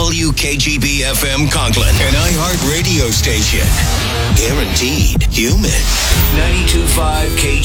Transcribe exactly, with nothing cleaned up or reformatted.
W K G B F M Conklin, an iHeart radio station. Guaranteed human. ninety-two point five K